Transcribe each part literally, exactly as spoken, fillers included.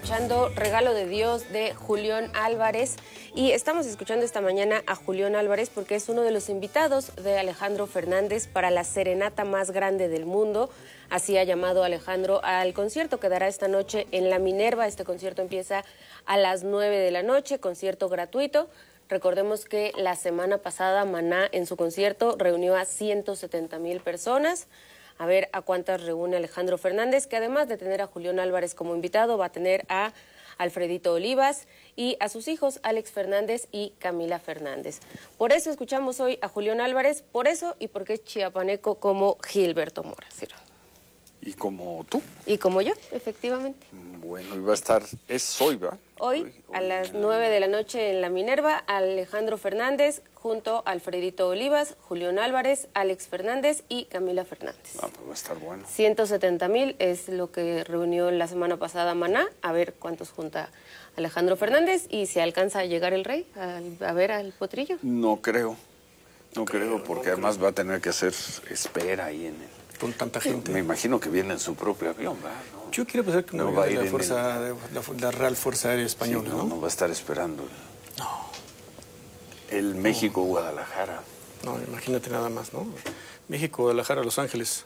escuchando Regalo de Dios de Julián Álvarez y estamos escuchando esta mañana a Julián Álvarez porque es uno de los invitados de Alejandro Fernández para la serenata más grande del mundo. Así ha llamado Alejandro al concierto que dará esta noche en La Minerva. Este concierto empieza a las nueve de la noche, concierto gratuito. Recordemos que la semana pasada Maná en su concierto reunió a ciento setenta mil personas. A ver a cuántas reúne Alejandro Fernández, que además de tener a Julián Álvarez como invitado, va a tener a Alfredito Olivas y a sus hijos Alex Fernández y Camila Fernández. Por eso escuchamos hoy a Julián Álvarez, por eso y porque es chiapaneco como Gilberto Mora. ¿Sí? ¿Y como tú? Y como yo, efectivamente. Bueno, y va a estar, es hoy, ¿va? Hoy, hoy, hoy a las nueve de la noche en La Minerva, Alejandro Fernández junto a Alfredito Olivas, Julián Álvarez, Alex Fernández y Camila Fernández. Ah, pues va a estar bueno. ciento setenta mil es lo que reunió la semana pasada Maná, a ver cuántos junta Alejandro Fernández y si alcanza a llegar el rey a, a ver al potrillo. No creo, no creo, porque además va a tener que hacer espera ahí en el... Con tanta gente. Me imagino que viene en su propio avión, ¿verdad? ¿No? Yo quiero pensar que no va a ir de la, fuerza, el... de la, la Real Fuerza Aérea Española, sí, no, ¿no? No va a estar esperando. No. El México-Guadalajara. No, imagínate nada más, ¿no? México-Guadalajara, Los Ángeles.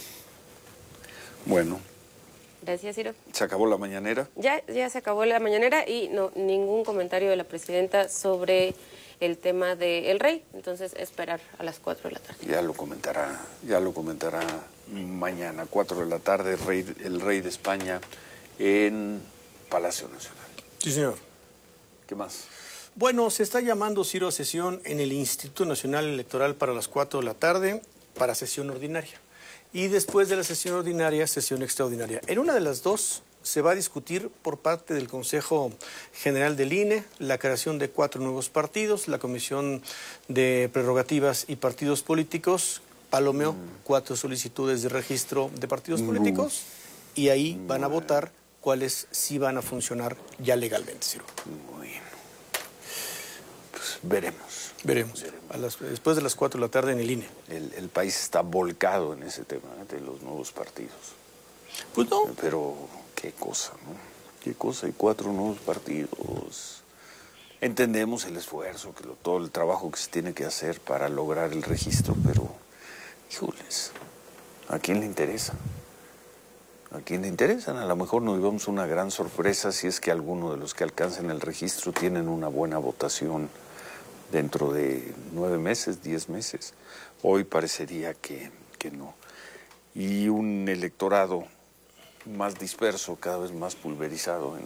Bueno. Gracias, Ciro. ¿Se acabó la mañanera? Ya, ya se acabó la mañanera y no ningún comentario de la presidenta sobre el tema del rey. Entonces, esperar a las cuatro de la tarde. Ya lo comentará, ya lo comentará mañana, cuatro de la tarde, el rey, el rey de España en Palacio Nacional. Sí, señor. ¿Qué más? Bueno, se está llamando, Ciro, a sesión en el Instituto Nacional Electoral para las cuatro de la tarde, para sesión ordinaria. Y después de la sesión ordinaria, sesión extraordinaria. En una de las dos se va a discutir por parte del Consejo General del I N E la creación de cuatro nuevos partidos, la Comisión de Prerrogativas y Partidos Políticos palomeó mm. cuatro solicitudes de registro de partidos mm. políticos y ahí van a votar cuáles sí van a funcionar ya legalmente, Ciro. Bueno, pues veremos. Veremos, veremos. A las, después de las cuatro de la tarde en el I N E. El, el país está volcado en ese tema de los nuevos partidos. Pues no. Pero qué cosa, ¿no? Qué cosa, y cuatro nuevos partidos. Entendemos el esfuerzo, que lo, todo el trabajo que se tiene que hacer para lograr el registro, pero, híjoles, ¿a quién le interesa? ¿A quién le interesan? A lo mejor nos llevamos una gran sorpresa si es que alguno de los que alcancen el registro tienen una buena votación dentro de nueve meses, diez meses. Hoy parecería que, que no. Y un electorado más disperso, cada vez más pulverizado. En...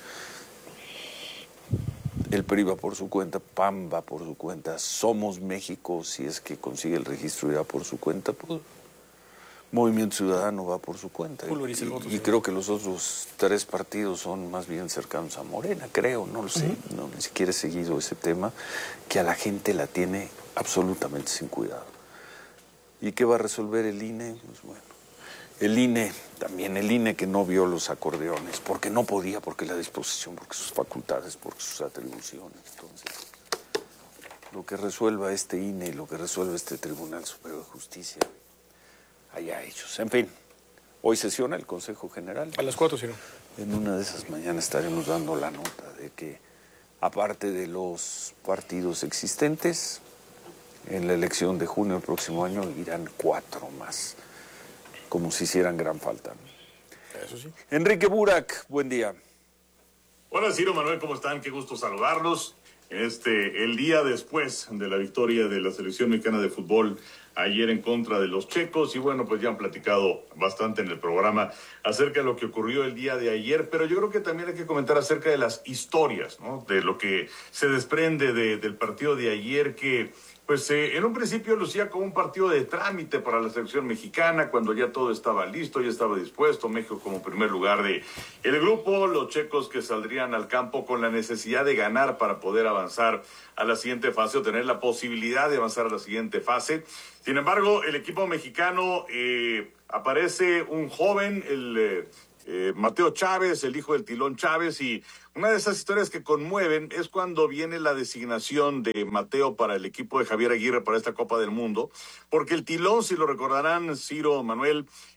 El P R I va por su cuenta, P A M va por su cuenta, Somos México, si es que consigue el registro, irá por su cuenta, pues Movimiento Ciudadano va por su cuenta. Pulveriza el voto, y, y creo que los otros tres partidos son más bien cercanos a Morena, creo, no lo sé, uh-huh. no, ni siquiera he seguido ese tema, que a la gente la tiene absolutamente sin cuidado. ¿Y qué va a resolver el I N E? Pues bueno. El I N E, también el I N E que no vio los acordeones, porque no podía, porque la disposición, porque sus facultades, porque sus atribuciones. Entonces, lo que resuelva este I N E y lo que resuelva este Tribunal Superior de Justicia, allá ellos. En fin, hoy sesiona el Consejo General. A las cuatro, sí. En una de esas mañanas estaremos dando la nota de que, aparte de los partidos existentes, en la elección de junio del próximo año irán cuatro más. Como si hicieran gran falta, ¿no? Eso sí. Enrique Burak, buen día. Hola, Ciro, Manuel, ¿cómo están? Qué gusto saludarlos. Este, el día después de la victoria de la selección mexicana de fútbol ayer en contra de los checos, y bueno, pues ya han platicado bastante en el programa acerca de lo que ocurrió el día de ayer, pero yo creo que también hay que comentar acerca de las historias, ¿no? De lo que se desprende de, del partido de ayer, que pues eh, en un principio lucía como un partido de trámite para la selección mexicana, cuando ya todo estaba listo, ya estaba dispuesto, México como primer lugar de el grupo, los checos que saldrían al campo con la necesidad de ganar para poder avanzar a la siguiente fase o tener la posibilidad de avanzar a la siguiente fase. Sin embargo, el equipo mexicano, eh, aparece un joven, el eh, eh, Mateo Chávez, el hijo del Tilón Chávez, y una de esas historias que conmueven es cuando viene la designación de Mateo para el equipo de Javier Aguirre para esta Copa del Mundo, porque el Tilón, si lo recordarán, Ciro, Manuel,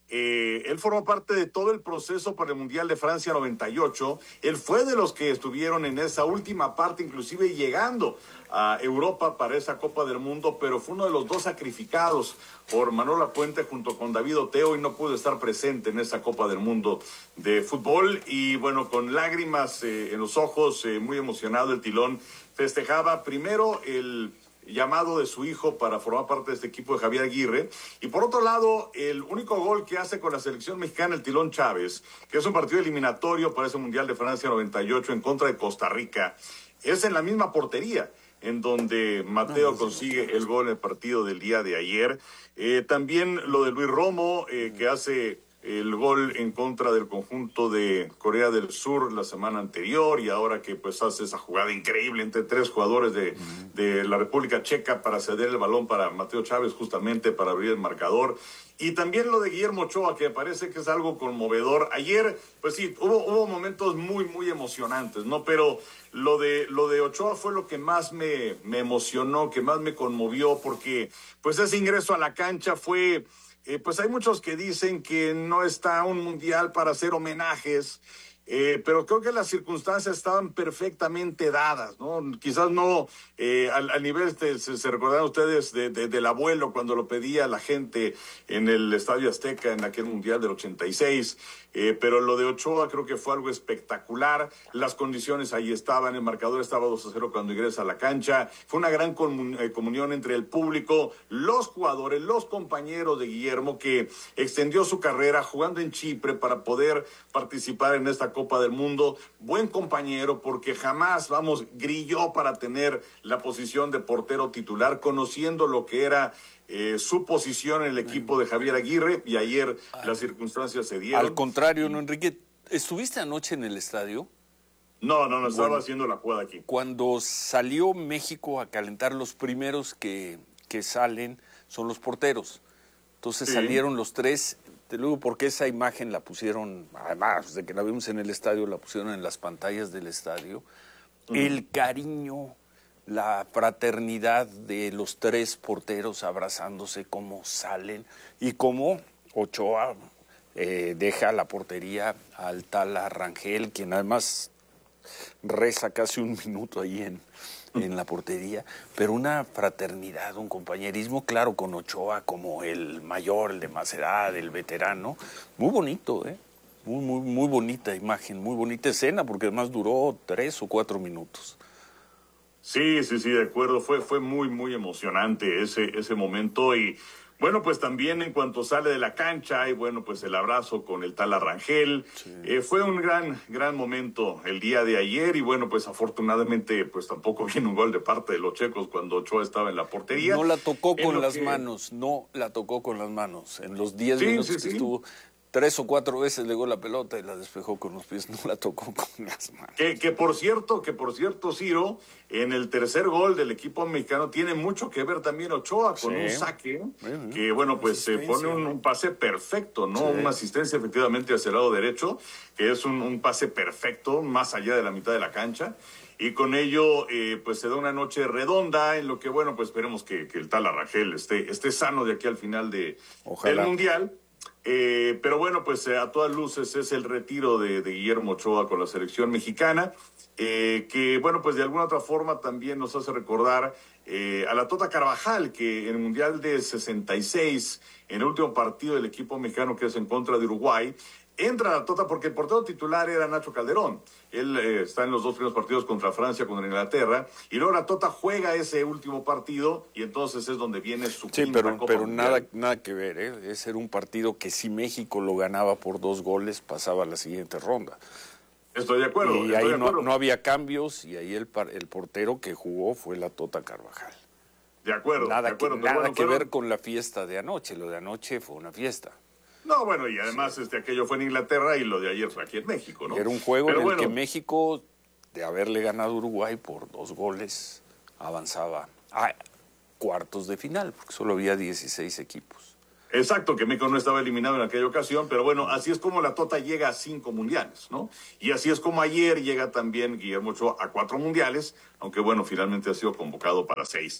Eh, él formó parte de todo el proceso para el Mundial de Francia noventa y ocho. Él fue de los que estuvieron en esa última parte, inclusive llegando a Europa para esa Copa del Mundo, pero fue uno de los dos sacrificados por Manuel Lapuente junto con David Oteo y no pudo estar presente en esa Copa del Mundo de fútbol. Y bueno, con lágrimas eh, en los ojos, eh, muy emocionado, el Tilón festejaba primero el llamado de su hijo para formar parte de este equipo de Javier Aguirre, y por otro lado, el único gol que hace con la selección mexicana, el Tilón Chávez, que es un partido eliminatorio para ese Mundial de Francia noventa y ocho en contra de Costa Rica, es en la misma portería en donde Mateo consigue el gol en el partido del día de ayer. Eh, también lo de Luis Romo, eh, que hace el gol en contra del conjunto de Corea del Sur la semana anterior, y ahora que pues hace esa jugada increíble entre tres jugadores de, uh-huh. de la República Checa para ceder el balón para Mateo Chávez, justamente para abrir el marcador. Y también lo de Guillermo Ochoa, que parece que es algo conmovedor. Ayer, pues sí, hubo, hubo momentos muy, muy emocionantes, ¿no? Pero lo de, lo de Ochoa fue lo que más me, me emocionó, que más me conmovió, porque pues ese ingreso a la cancha fue... Eh, pues hay muchos que dicen que no está un mundial para hacer homenajes, eh, pero creo que las circunstancias estaban perfectamente dadas, ¿no? Quizás no eh, al, al nivel, de, se, se recordarán ustedes de, de, del abuelo cuando lo pedía la gente en el Estadio Azteca en aquel mundial del ochenta y seis, eh, pero lo de Ochoa creo que fue algo espectacular. Las condiciones ahí estaban, el marcador estaba dos a cero cuando ingresa a la cancha. Fue una gran comun, eh, comunión entre el público, los jugadores, los compañeros de Guillermo, que extendió su carrera jugando en Chipre para poder participar en esta Copa del Mundo. Buen compañero, porque jamás, vamos, grilló para tener la posición de portero titular, conociendo lo que era Eh, su posición en el equipo de Javier Aguirre, y ayer al, las circunstancias se dieron. Al contrario, ¿no, Enrique? ¿Estuviste anoche en el estadio? No, no, no, estaba bueno, haciendo la jugada aquí. Cuando salió México a calentar, los primeros que, que salen son los porteros. Entonces sí. Salieron los tres. Te lo digo porque esa imagen la pusieron, además de que la vimos en el estadio, la pusieron en las pantallas del estadio. Uh-huh. El cariño, la fraternidad de los tres porteros abrazándose, cómo salen y cómo Ochoa eh, deja la portería al Tala Rangel, quien además reza casi un minuto ahí en, en la portería, pero una fraternidad, un compañerismo, claro, con Ochoa como el mayor, el de más edad, el veterano, muy bonito, ¿eh? Muy, muy, muy bonita imagen, muy bonita escena, porque además duró tres o cuatro minutos. Sí, sí, sí, de acuerdo. Fue, fue muy, muy emocionante ese, ese momento. Y bueno, pues también en cuanto sale de la cancha, y bueno, pues el abrazo con el Tala Rangel. Sí. Eh, fue un gran, gran momento el día de ayer. Y bueno, pues afortunadamente, pues tampoco viene un gol de parte de los checos cuando Ochoa estaba en la portería. No la tocó con las que... manos, no la tocó con las manos. En los diez sí, minutos sí, que sí. estuvo... Tres o cuatro veces le dio la pelota y la despejó con los pies, no la tocó con las manos. Que, que por cierto, que por cierto, Ciro, en el tercer gol del equipo mexicano tiene mucho que ver también Ochoa con sí. un saque, uh-huh. que bueno, pues se pone un, un pase perfecto, ¿no? Sí. Una asistencia efectivamente hacia el lado derecho, que es un, un pase perfecto, más allá de la mitad de la cancha. Y con ello, eh, pues se da una noche redonda, en lo que, bueno, pues esperemos que, que el Tala Rangel esté, esté sano de aquí al final de, del Mundial. Eh, pero bueno, pues eh, a todas luces es el retiro de, de Guillermo Ochoa con la selección mexicana, eh, que bueno, pues de alguna otra forma también nos hace recordar eh, a la Tota Carvajal, que en el Mundial de sesenta y seis, en el último partido del equipo mexicano, que es en contra de Uruguay, entra la Tota porque el portero titular era Nacho Calderón. Él eh, está en los dos primeros partidos contra Francia, contra Inglaterra, y luego la Tota juega ese último partido, y entonces es donde viene su sí, quinta pero, Copa pero Mundial. nada, nada que ver, ¿eh? Ese era un partido que si México lo ganaba por dos goles, pasaba a la siguiente ronda. Estoy de acuerdo. Y estoy ahí de acuerdo. No, no había cambios, y ahí el, el portero que jugó fue la Tota Carvajal. De acuerdo, Nada de acuerdo. que, nada bueno, que fueron... ver con la fiesta de anoche, lo de anoche fue una fiesta. No, bueno, y además sí. este aquello fue en Inglaterra y lo de ayer fue aquí en México, ¿no? Era un juego Pero en bueno, el que México, de haberle ganado a Uruguay por dos goles, avanzaba a cuartos de final, porque solo había dieciséis equipos. Exacto, que México no estaba eliminado en aquella ocasión, pero bueno, así es como la Tota llega a cinco mundiales, ¿no? Y así es como ayer llega también Guillermo Ochoa a cuatro mundiales, aunque bueno, finalmente ha sido convocado para seis.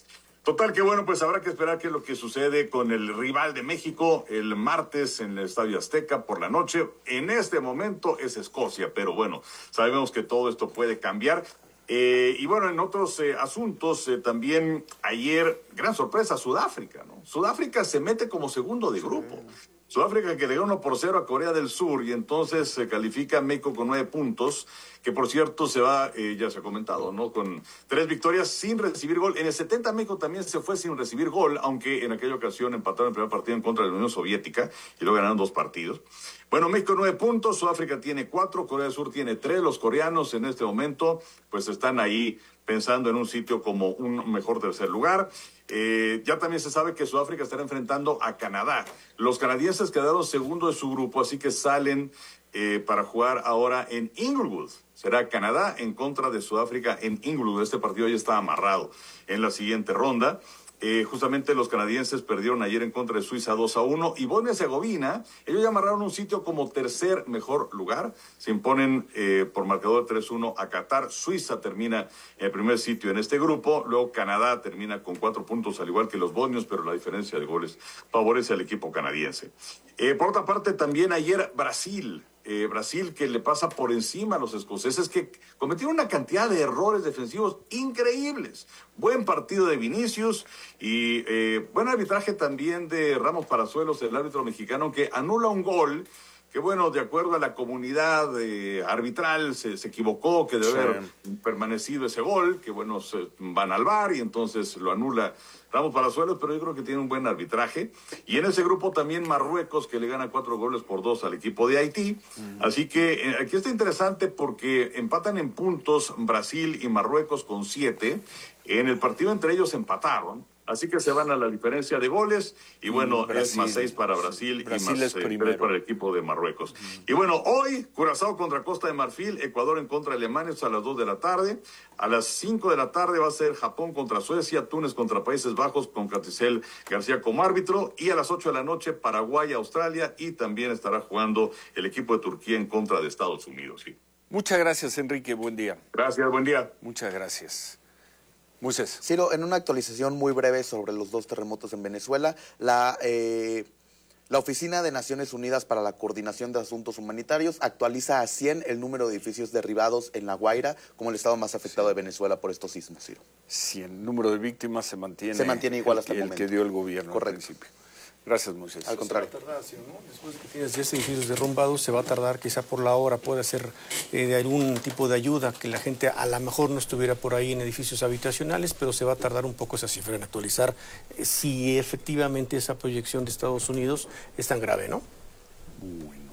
Total que bueno, pues habrá que esperar qué es lo que sucede con el rival de México el martes en el Estadio Azteca por la noche. En este momento es Escocia, pero bueno, sabemos que todo esto puede cambiar. Eh, y bueno, en otros eh, asuntos, eh, también ayer, gran sorpresa, Sudáfrica, ¿no? Sudáfrica se mete como segundo de grupo. Sudáfrica que le dio uno por cero a Corea del Sur y entonces se califica a México con nueve puntos, que por cierto se va, eh, ya se ha comentado, ¿no? Con tres victorias sin recibir gol. En el setenta México también se fue sin recibir gol, aunque en aquella ocasión empataron el primer partido en contra de la Unión Soviética y luego ganaron dos partidos. Bueno, México nueve puntos, Sudáfrica tiene cuatro, Corea del Sur tiene tres. Los coreanos en este momento pues están ahí pensando en un sitio como un mejor tercer lugar. Eh, ya también se sabe que Sudáfrica estará enfrentando a Canadá. Los canadienses quedaron segundo de su grupo, así que salen eh, para jugar ahora en Inglewood. Será Canadá en contra de Sudáfrica en Inglewood. Este partido ya está amarrado en la siguiente ronda. Eh, justamente los canadienses perdieron ayer en contra de Suiza dos a uno y Bosnia y Herzegovina, ellos ya amarraron un sitio como tercer mejor lugar, se imponen eh, por marcador tres uno a Qatar. Suiza termina en el primer sitio en este grupo, luego Canadá termina con cuatro puntos al igual que los bosnios, pero la diferencia de goles favorece al equipo canadiense. Eh, por otra parte, también ayer Brasil, Eh, Brasil que le pasa por encima a los escoceses, que cometieron una cantidad de errores defensivos increíbles. Buen partido de Vinicius y eh, buen arbitraje también de Ramos Palazuelos, el árbitro mexicano, que anula un gol que, bueno, de acuerdo a la comunidad eh, arbitral se, se equivocó, que debe sí. haber permanecido ese gol, que, bueno, se van al V A R y entonces lo anula Ramos Palazuelos, pero yo creo que tiene un buen arbitraje. Y en ese grupo también Marruecos, que le gana cuatro goles por dos al equipo de Haití. Uh-huh. Así que eh, aquí está interesante porque empatan en puntos Brasil y Marruecos con siete. En el partido entre ellos empataron. Así que se van a la diferencia de goles y bueno, Brasil, es más seis para Brasil, Brasil y más eh, tres para el equipo de Marruecos. Mm. Y bueno, hoy Curazao contra Costa de Marfil, Ecuador en contra de Alemania, es a las dos de la tarde. A las cinco de la tarde va a ser Japón contra Suecia, Túnez contra Países Bajos con Caticel García como árbitro. Y a las ocho de la noche Paraguay, Australia y también estará jugando el equipo de Turquía en contra de Estados Unidos. ¿Sí? Muchas gracias, Enrique, buen día. Gracias, buen día. Muchas gracias. Moisés. Ciro, en una actualización muy breve sobre los dos terremotos en Venezuela, la, eh, la Oficina de Naciones Unidas para la Coordinación de Asuntos Humanitarios actualiza a cien el número de edificios derribados en La Guaira como el estado más afectado sí. de Venezuela por estos sismos, Ciro. cien. El número de víctimas se mantiene, se mantiene igual hasta el, el momento. que dio el gobierno Correcto. al principio. Gracias, Moisés. Al contrario. Se va a tardar, ¿sí, no? Después de que tienes diez edificios derrumbados, se va a tardar quizá por la hora, puede ser eh, de algún tipo de ayuda, que la gente a lo mejor no estuviera por ahí en edificios habitacionales, pero se va a tardar un poco esa cifra en actualizar eh, si efectivamente esa proyección de Estados Unidos es tan grave, ¿no? Bueno.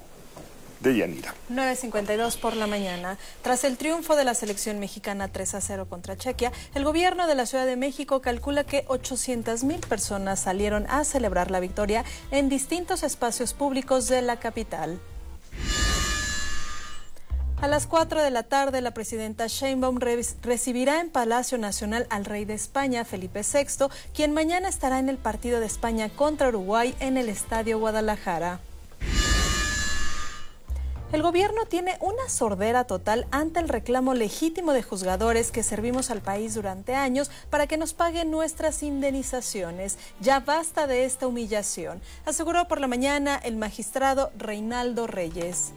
De Yanira. nueve cincuenta y dos por la mañana. Tras el triunfo de la selección mexicana tres a cero contra Chequia, el gobierno de la Ciudad de México calcula que ochocientas mil personas salieron a celebrar la victoria en distintos espacios públicos de la capital. A las cuatro de la tarde, la presidenta Sheinbaum re- recibirá en Palacio Nacional al rey de España, Felipe sexto, quien mañana estará en el partido de España contra Uruguay en el Estadio Guadalajara. El gobierno tiene una sordera total ante el reclamo legítimo de juzgadores que servimos al país durante años para que nos paguen nuestras indemnizaciones. Ya basta de esta humillación, aseguró por la mañana el magistrado Reinaldo Reyes.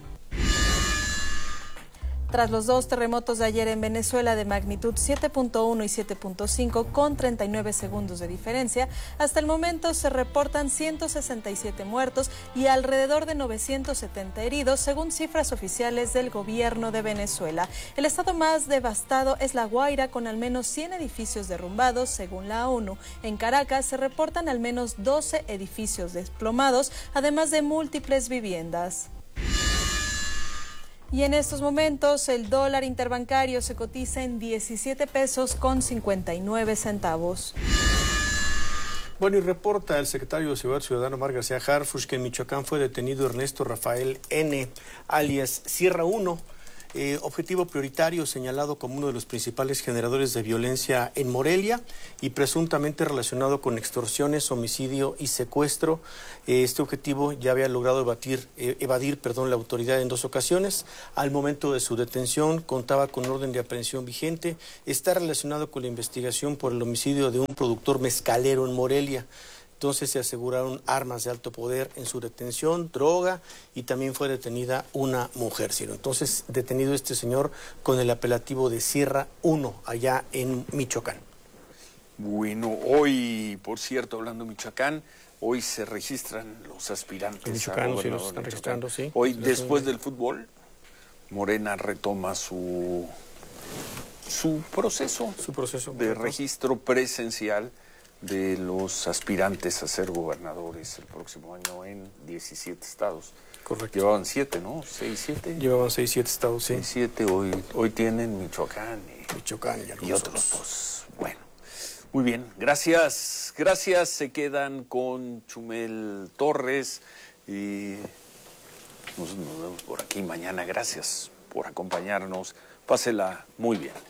Tras los dos terremotos de ayer en Venezuela de magnitud siete punto uno y siete punto cinco con treinta y nueve segundos de diferencia, hasta el momento se reportan ciento sesenta y siete muertos y alrededor de novecientos setenta heridos, según cifras oficiales del gobierno de Venezuela. El estado más devastado es La Guaira, con al menos cien edificios derrumbados, según la ONU. En Caracas se reportan al menos doce edificios desplomados, además de múltiples viviendas. Y en estos momentos el dólar interbancario se cotiza en diecisiete pesos con cincuenta y nueve centavos. Bueno, y reporta el secretario de Seguridad Ciudadana, Omar García Harfuch, que en Michoacán fue detenido Ernesto Rafael N., alias Sierra uno, Eh, objetivo prioritario señalado como uno de los principales generadores de violencia en Morelia y presuntamente relacionado con extorsiones, homicidio y secuestro. Eh, este objetivo ya había logrado evadir, eh, evadir perdón, la autoridad en dos ocasiones. Al momento de su detención contaba con orden de aprehensión vigente. Está relacionado con la investigación por el homicidio de un productor mezcalero en Morelia. Entonces se aseguraron armas de alto poder en su detención, droga, y también fue detenida una mujer, Ciro. Entonces, detenido este señor con el apelativo de Sierra uno, allá en Michoacán. Bueno, hoy, por cierto, hablando de Michoacán, hoy se registran los aspirantes. En Michoacán, sí, los están registrando, sí. Hoy, después del fútbol, Morena retoma su, su proceso, su proceso de registro presencial de los aspirantes a ser gobernadores el próximo año en diecisiete estados. Correcto. Llevaban siete, ¿no? seis, siete. Llevaban seis, siete estados, sí. seis, siete, hoy, hoy tienen Michoacán y, Michoacán y, y otros dos. Bueno, muy bien. Gracias, gracias. Se quedan con Chumel Torres y nos, nos vemos por aquí mañana. Gracias por acompañarnos. Pásela muy bien.